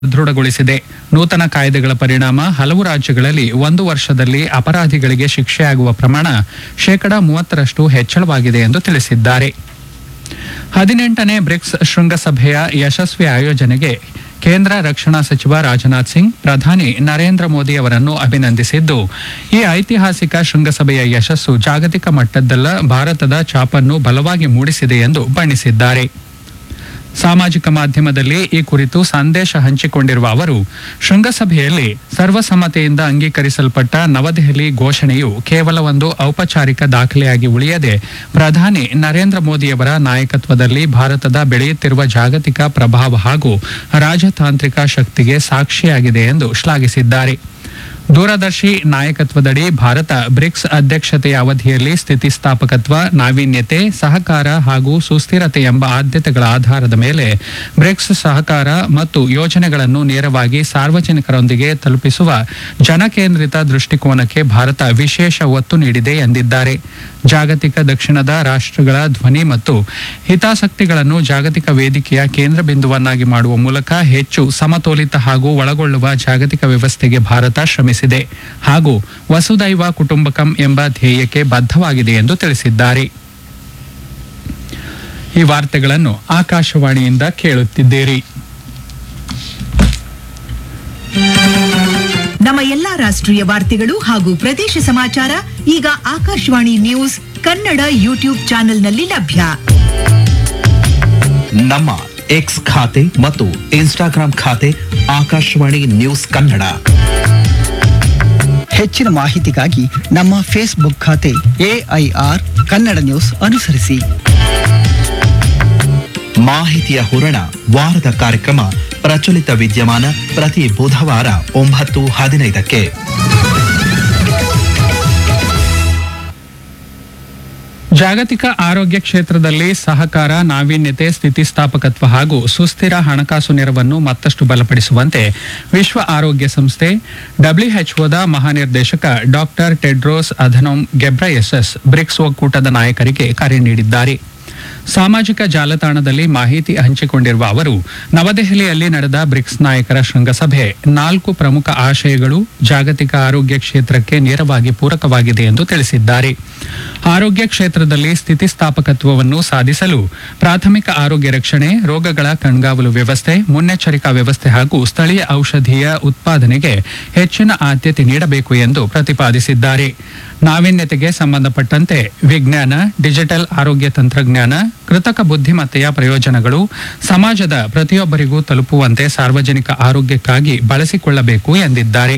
ದೃಢಗೊಳಿಸಿದೆ. ನೂತನ ಕಾಯ್ದೆಗಳ ಪರಿಣಾಮ ಹಲವು ರಾಜ್ಯಗಳಲ್ಲಿ 1 ವರ್ಷದಲ್ಲಿ ಅಪರಾಧಿಗಳಿಗೆ ಶಿಕ್ಷೆಯಾಗುವ ಪ್ರಮಾಣ 30% ಹೆಚ್ಚಳವಾಗಿದೆ ಎಂದು ತಿಳಿಸಿದ್ದಾರೆ. 18ನೇ ಬ್ರಿಕ್ಸ್ ಶೃಂಗಸಭೆಯ ಯಶಸ್ವಿ ಆಯೋಜನೆಗೆ ಕೇಂದ್ರ ರಕ್ಷಣಾ ಸಚಿವ ರಾಜನಾಥ್ ಸಿಂಗ್ ಪ್ರಧಾನಿ ನರೇಂದ್ರ ಮೋದಿ ಅವರನ್ನು ಅಭಿನಂದಿಸಿದ್ದು, ಈ ಐತಿಹಾಸಿಕ ಶೃಂಗಸಭೆಯ ಯಶಸ್ಸು ಜಾಗತಿಕ ಮಟ್ಟದಲ್ಲ ಭಾರತದ ಛಾಪನ್ನು ಬಲವಾಗಿ ಮೂಡಿಸಿದೆ ಎಂದು ಬಣ್ಣಿಸಿದ್ದಾರೆ. ಸಾಮಾಜಿಕ ಮಾಧ್ಯಮದಲ್ಲಿ ಈ ಕುರಿತು ಸಂದೇಶ ಹಂಚಿಕೊಂಡಿರುವ ಅವರು, ಶೃಂಗಸಭೆಯಲ್ಲಿ ಸರ್ವಸಮ್ಮತೆಯಿಂದ ಅಂಗೀಕರಿಸಲ್ಪಟ್ಟ ನವದೆಹಲಿ ಘೋಷಣೆಯು ಕೇವಲ ಒಂದು ಔಪಚಾರಿಕ ದಾಖಲೆಯಾಗಿ ಉಳಿಯದೆ ಪ್ರಧಾನಿ ನರೇಂದ್ರ ಮೋದಿಯವರ ನಾಯಕತ್ವದಲ್ಲಿ ಭಾರತದ ಬೆಳೆಯುತ್ತಿರುವ ಜಾಗತಿಕ ಪ್ರಭಾವ ಹಾಗೂ ರಾಜತಾಂತ್ರಿಕ ಶಕ್ತಿಗೆ ಸಾಕ್ಷಿಯಾಗಿದೆ ಎಂದು ಶ್ಲಾಘಿಸಿದ್ದಾರೆ. ದೂರದರ್ಶಿ ನಾಯಕತ್ವದಡಿ ಭಾರತ ಬ್ರಿಕ್ಸ್ ಅಧ್ಯಕ್ಷತೆಯ ಅವಧಿಯಲ್ಲಿ ಸ್ಥಿತಿಸ್ಥಾಪಕತ್ವ, ನಾವೀನ್ಯತೆ, ಸಹಕಾರ ಹಾಗೂ ಸುಸ್ಥಿರತೆ ಎಂಬ ಆದ್ಯತೆಗಳ ಆಧಾರದ ಮೇಲೆ ಬ್ರಿಕ್ಸ್ ಸಹಕಾರ ಮತ್ತು ಯೋಜನೆಗಳನ್ನು ನೇರವಾಗಿ ಸಾರ್ವಜನಿಕರೊಂದಿಗೆ ತಲುಪಿಸುವ ಜನಕೇಂದ್ರಿತ ದೃಷ್ಟಿಕೋನಕ್ಕೆ ಭಾರತ ವಿಶೇಷ ಒತ್ತು ನೀಡಿದೆ ಎಂದಿದ್ದಾರೆ. ಜಾಗತಿಕ ದಕ್ಷಿಣದ ರಾಷ್ಟ್ರಗಳ ಧ್ವನಿ ಮತ್ತು ಹಿತಾಸಕ್ತಿಗಳನ್ನು ಜಾಗತಿಕ ವೇದಿಕೆಯ ಕೇಂದ್ರ ಬಿಂದುವನ್ನಾಗಿ ಮಾಡುವ ಮೂಲಕ ಹೆಚ್ಚು ಸಮತೋಲಿತ ಹಾಗೂ ಒಳಗೊಳ್ಳುವ ಜಾಗತಿಕ ವ್ಯವಸ್ಥೆಗೆ ಭಾರತ ಶ್ರಮಿಸಿದೆ ಹಾಗೂ ವಸುದೈವ ಕುಟುಂಬಕಂ ಎಂಬ ಧ್ಯೇಯಕ್ಕೆ ಬದ್ಧವಾಗಿದೆ ಎಂದು ತಿಳಿಸಿದ್ದಾರೆ. ಈ ವಾರ್ತೆಗಳನ್ನು ಆಕಾಶವಾಣಿಯಿಂದ ಕೇಳುತ್ತಿದ್ದೀರಿ. ನಮ್ಮ ಎಲ್ಲಾ ರಾಷ್ಟ್ರೀಯ ವಾರ್ತೆಗಳು ಹಾಗೂ ಪ್ರದೇಶ ಸಮಾಚಾರ ಈಗ ಆಕಾಶವಾಣಿ ನ್ಯೂಸ್ ಕನ್ನಡ ಯೂಟ್ಯೂಬ್ ಚಾನೆಲ್ನಲ್ಲಿ ಲಭ್ಯ. ನಮ್ಮ ಎಕ್ಸ್ ಖಾತೆ ಮತ್ತು ಇನ್ಸ್ಟಾಗ್ರಾಂ ಖಾತೆ ಆಕಾಶವಾಣಿ ನ್ಯೂಸ್ ಕನ್ನಡ. ಹೆಚ್ಚಿನ ಮಾಹಿತಿಗಾಗಿ ನಮ್ಮ ಫೇಸ್ಬುಕ್ ಖಾತೆ AIR ಕನ್ನಡ ನ್ಯೂಸ್ ಅನುಸರಿಸಿ. ಮಾಹಿತಿಯ ಹೂರಣ ವಾರದ ಕಾರ್ಯಕ್ರಮ ಪ್ರಚಲಿತ ವಿದ್ಯಮಾನ ಪ್ರತಿ ಬುಧವಾರ 9:15ಕ್ಕೆ. ಜಾಗತಿಕ ಆರೋಗ್ಯ ಕ್ಷೇತ್ರದಲ್ಲಿ ಸಹಕಾರ, ನಾವೀನ್ಯತೆ, ಸ್ಥಿತಿಸ್ಥಾಪಕತ್ವ ಹಾಗೂ ಸುಸ್ಥಿರ ಹಣಕಾಸು ನೆರವನ್ನು ಮತ್ತಷ್ಟು ಬಲಪಡಿಸುವಂತೆ ವಿಶ್ವ ಆರೋಗ್ಯ ಸಂಸ್ಥೆ WHOದ ಮಹಾನಿರ್ದೇಶಕ doctor Tedros Adhanom Ghebreyesus BRICS ಒಕ್ಕೂಟದ ನಾಯಕರಿಗೆ ಕರೆ ನೀಡಿದ್ದಾರೆ. ಸಾಮಾಜಿಕ ಜಾಲತಾಣದಲ್ಲಿ ಮಾಹಿತಿ ಹಂಚಿಕೊಂಡಿರುವ ಅವರು, ನವದೆಹಲಿಯಲ್ಲಿ ನಡೆದ ಬ್ರಿಕ್ಸ್ ನಾಯಕರ ಶೃಂಗಸಭೆ 4 ಪ್ರಮುಖ ಆಶಯಗಳು ಜಾಗತಿಕ ಆರೋಗ್ಯ ಕ್ಷೇತ್ರಕ್ಕೆ ನೇರವಾಗಿ ಪೂರಕವಾಗಿದೆ ಎಂದು ತಿಳಿಸಿದ್ದಾರೆ. ಆರೋಗ್ಯ ಕ್ಷೇತ್ರದಲ್ಲಿ ಸ್ಥಿತಿಸ್ಥಾಪಕತ್ವವನ್ನು ಸಾಧಿಸಲು ಪ್ರಾಥಮಿಕ ಆರೋಗ್ಯ ರಕ್ಷಣೆ, ರೋಗಗಳ ಕಣ್ಗಾವಲು ವ್ಯವಸ್ಥೆ, ಮುನ್ನೆಚ್ಚರಿಕಾ ವ್ಯವಸ್ಥೆ ಹಾಗೂ ಸ್ಥಳೀಯ ಔಷಧೀಯ ಉತ್ಪಾದನೆಗೆ ಹೆಚ್ಚಿನ ಆದ್ಯತೆ ನೀಡಬೇಕು ಎಂದು ಪ್ರತಿಪಾದಿಸಿದ್ದಾರೆ. ನಾವೀನ್ಯತೆಗೆ ಸಂಬಂಧಪಟ್ಟಂತೆ ವಿಜ್ಞಾನ, ಡಿಜಿಟಲ್ ಆರೋಗ್ಯ ತಂತ್ರಜ್ಞಾನ, ಕೃತಕ ಬುದ್ಧಿಮತ್ತೆಯ ಪ್ರಯೋಜನಗಳು ಸಮಾಜದ ಪ್ರತಿಯೊಬ್ಬರಿಗೂ ತಲುಪುವಂತೆ ಸಾರ್ವಜನಿಕ ಆರೋಗ್ಯಕ್ಕಾಗಿ ಬಳಸಿಕೊಳ್ಳಬೇಕು ಎಂದಿದ್ದಾರೆ.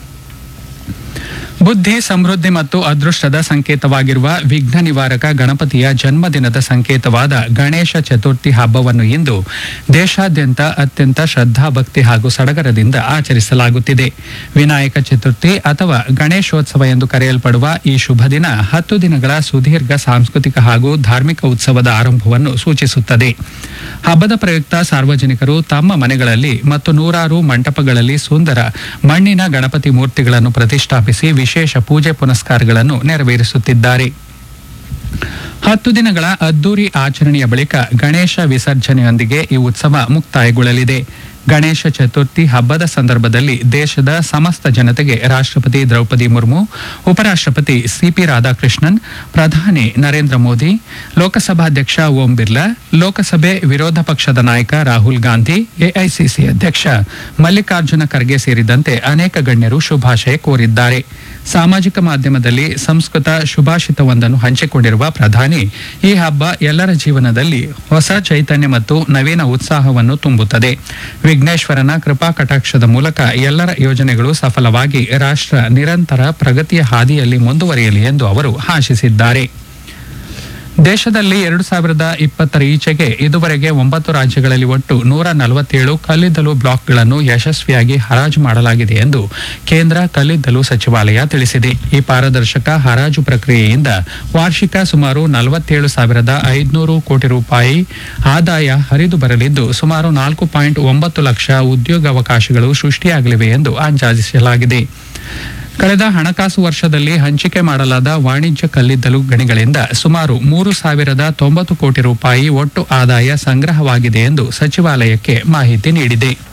ಬುದ್ಧಿ, ಸಮೃದ್ಧಿ ಮತ್ತು ಅದೃಷ್ಟದ ಸಂಕೇತವಾಗಿರುವ ವಿಘ್ನ ನಿವಾರಕ ಗಣಪತಿಯ ಜನ್ಮದಿನದ ಸಂಕೇತವಾದ ಗಣೇಶ ಚತುರ್ಥಿ ಹಬ್ಬವನ್ನು ಇಂದು ದೇಶಾದ್ಯಂತ ಅತ್ಯಂತ ಶ್ರದ್ಧಾಭಕ್ತಿ ಹಾಗೂ ಸಡಗರದಿಂದ ಆಚರಿಸಲಾಗುತ್ತಿದೆ. ವಿನಾಯಕ ಚತುರ್ಥಿ ಅಥವಾ ಗಣೇಶೋತ್ಸವ ಎಂದು ಕರೆಯಲ್ಪಡುವ ಈ ಶುಭ ದಿನ 10 ದಿನಗಳ ಸುದೀರ್ಘ ಸಾಂಸ್ಕೃತಿಕ ಹಾಗೂ ಧಾರ್ಮಿಕ ಉತ್ಸವದ ಆರಂಭವನ್ನು ಸೂಚಿಸುತ್ತದೆ. ಹಬ್ಬದ ಪ್ರಯುಕ್ತ ಸಾರ್ವಜನಿಕರು ತಮ್ಮ ಮನೆಗಳಲ್ಲಿ ಮತ್ತು ನೂರಾರು ಮಂಟಪಗಳಲ್ಲಿ ಸುಂದರ ಮಣ್ಣಿನ ಗಣಪತಿ ಮೂರ್ತಿಗಳನ್ನು ಪ್ರತಿಷ್ಠಾಪಿಸಿ ವಿಶೇಷ ಪೂಜೆ ಪುನಸ್ಕಾರಗಳನ್ನು ನೆರವೇರಿಸುತ್ತಿದ್ದಾರೆ. 10 ದಿನಗಳ ಅದ್ದೂರಿ ಆಚರಣೆಯ ಬಳಿಕ ಗಣೇಶ ವಿಸರ್ಜನೆಯೊಂದಿಗೆ ಈ ಉತ್ಸವ ಮುಕ್ತಾಯಗೊಳ್ಳಲಿದೆ. ಗಣೇಶ ಚತುರ್ಥಿ ಹಬ್ಬದ ಸಂದರ್ಭದಲ್ಲಿ ದೇಶದ ಸಮಸ್ತ ಜನತೆಗೆ ರಾಷ್ಟ್ರಪತಿ ದ್ರೌಪದಿ ಮುರ್ಮು, ಉಪರಾಷ್ಟ್ರಪತಿ CP ರಾಧಾಕೃಷ್ಣನ್, ಪ್ರಧಾನಿ ನರೇಂದ್ರ ಮೋದಿ, ಲೋಕಸಭಾಧ್ಯಕ್ಷ ಓಂ ಬಿರ್ಲಾ, ಲೋಕಸಭೆ ವಿರೋಧ ಪಕ್ಷದ ನಾಯಕ ರಾಹುಲ್ ಗಾಂಧಿ, AICC ಅಧ್ಯಕ್ಷ ಮಲ್ಲಿಕಾರ್ಜುನ ಖರ್ಗೆ ಸೇರಿದಂತೆ ಅನೇಕ ಗಣ್ಯರು ಶುಭಾಶಯ ಕೋರಿದ್ದಾರೆ. ಸಾಮಾಜಿಕ ಮಾಧ್ಯಮದಲ್ಲಿ ಸಂಸ್ಕೃತ ಶುಭಾಷಿತವೊಂದನ್ನು ಹಂಚಿಕೊಂಡಿರುವ ಪ್ರಧಾನಿ, ಈ ಹಬ್ಬ ಎಲ್ಲರ ಜೀವನದಲ್ಲಿ ಹೊಸ ಚೈತನ್ಯ ಮತ್ತು ನವೀನ ಉತ್ಸಾಹವನ್ನು ತುಂಬುತ್ತದೆ. ವಿಘ್ನೇಶ್ವರನ ಕೃಪಾ ಕಟಾಕ್ಷದ ಮೂಲಕ ಎಲ್ಲರ ಯೋಜನೆಗಳು ಸಫಲವಾಗಿ ರಾಷ್ಟ್ರ ನಿರಂತರ ಪ್ರಗತಿಯ ಹಾದಿಯಲ್ಲಿ ಮುಂದುವರಿಯಲಿ ಎಂದು ಅವರು ಆಶಿಸಿದ್ದಾರೆ. ದೇಶದಲ್ಲಿ 2020 ಈಚೆಗೆ ಇದುವರೆಗೆ 9 ರಾಜ್ಯಗಳಲ್ಲಿ ಒಟ್ಟು 147 ಕಲ್ಲಿದ್ದಲು ಬ್ಲಾಕ್ಗಳನ್ನು ಯಶಸ್ವಿಯಾಗಿ ಹರಾಜು ಮಾಡಲಾಗಿದೆ ಎಂದು ಕೇಂದ್ರ ಕಲ್ಲಿದ್ದಲು ಸಚಿವಾಲಯ ತಿಳಿಸಿದೆ. ಈ ಪಾರದರ್ಶಕ ಹರಾಜು ಪ್ರಕ್ರಿಯೆಯಿಂದ ವಾರ್ಷಿಕ ಸುಮಾರು 47,500 ಕೋಟಿ ರೂಪಾಯಿ ಆದಾಯ ಹರಿದು ಬರಲಿದ್ದು ಸುಮಾರು 4.9 ಲಕ್ಷ ಉದ್ಯೋಗಾವಕಾಶಗಳು ಸೃಷ್ಟಿಯಾಗಲಿವೆ ಎಂದು ಅಂದಾಜಿಸಲಾಗಿದೆ. ಕಳೆದ ಹಣಕಾಸು ವರ್ಷದಲ್ಲಿ ಹಂಚಿಕೆ ಮಾಡಲಾದ ವಾಣಿಜ್ಯ ಕಲ್ಲಿದ್ದಲು ಗಣಿಗಳಿಂದ ಸುಮಾರು 3,090 ಕೋಟಿ ರೂಪಾಯಿ ಒಟ್ಟು ಆದಾಯ ಸಂಗ್ರಹವಾಗಿದೆ ಎಂದು ಸಚಿವಾಲಯಕ್ಕೆ ಮಾಹಿತಿ ನೀಡಿದೆ.